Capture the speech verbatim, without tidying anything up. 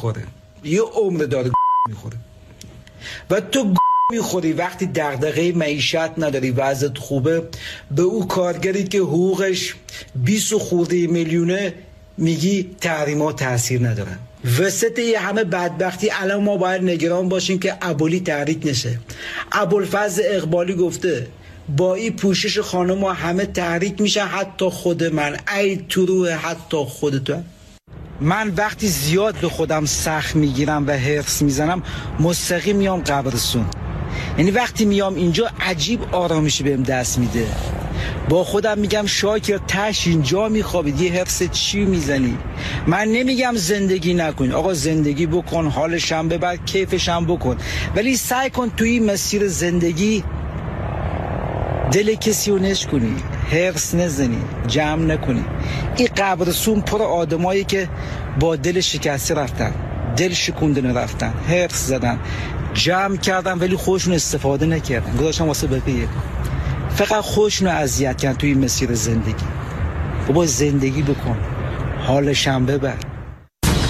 میخوره، یه عمر داره میخوره و تو میخوری وقتی دغدغه معیشت نداری، وضعت خوبه، به او کارگری که حقوقش بیست خورده میلیونه میگی تحریما تاثیر ندارن. وسط یه همه بدبختی الان ما باید نگران باشیم که ابولی تحریک نشه. ابوالفضل اقبالی گفته با این پوشش خانم ها همه تحریک میشن، حتی خود من. ای تو روح حتی خود تو. من وقتی زیاد به خودم سخت میگیرم و حرص میزنم مستقیم میام قبرستون. یعنی وقتی میام اینجا عجیب آرامشی بهم دست میده. با خودم میگم شاکر تش اینجا میخوابید، یه حرص چی میزنی؟ من نمیگم زندگی نکن، آقا زندگی بکن، حالشم ببر، کیفشم بکن، ولی سعی کن توی این مسیر زندگی دل کسی رو نشکنی، حرص نزنی، جمع نکنی. این قبرستون پر آدمایی که با دل شکسته رفتن، دل شکوندن رفتن، حرص زدن، جمع کردن ولی خودشون استفاده نکردن، گذاشتن واسه بقیه. فقط خودشون رو اذیت کردن توی مسیر زندگی. بابا زندگی بکن، حالشم ببر.